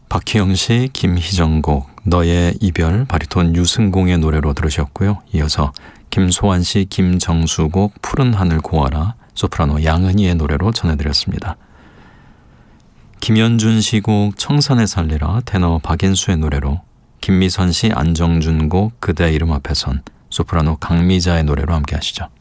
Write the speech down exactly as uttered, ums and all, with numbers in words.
박희영 씨, 김희정 곡 너의 이별 바리톤 유승공의 노래로 들으셨고요. 이어서 김소환 씨, 김정수 곡 푸른 하늘 고아라 소프라노 양은희의 노래로 전해드렸습니다. 김연준 씨 곡 청산에 살리라 테너 박인수의 노래로, 김미선 씨, 안정준 곡 그대 이름 앞에선 소프라노 강미자의 노래로 함께 하시죠.